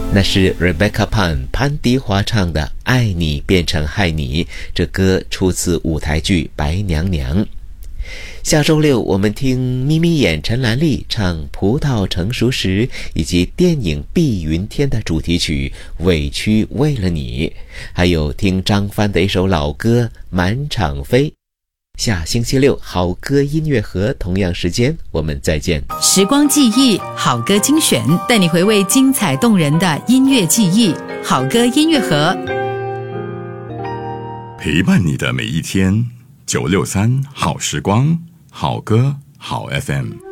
那是 Rebecca Pan 潘迪华唱的《爱你变成害你》，这歌出自舞台剧《白娘娘》。下周六我们听眯眯眼陈兰丽唱《葡萄成熟时》，以及电影《碧云天》的主题曲《委屈为了你》，还有听张帆的一首老歌《满场飞》。下星期六好歌音乐盒同样时间我们再见。 时光记忆好歌精选，带你回味精彩动人的音乐记忆。好歌音乐盒， 陪伴你的每一天。963好时光，好歌好 FM。